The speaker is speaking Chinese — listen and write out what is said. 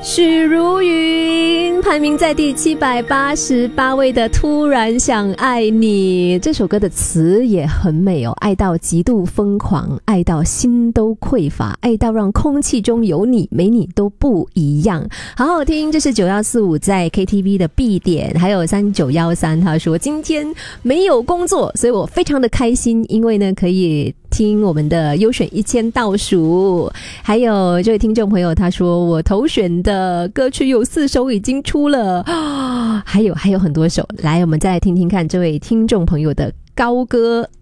许茹芸排名在第788位的《突然想爱你》，这首歌的词也很美哦，爱到极度疯狂，爱到心都匮乏，爱到让空气中有你没你都不一样，好好听。这是9145在 KTV 的必点。还有3913他说今天没有工作，所以我非常的开心，因为呢可以听我们的优选1000倒数。还有这位听众朋友他说我投选的歌曲有4首已经出了，还有很多首。来，我们再来听听看这位听众朋友的高歌。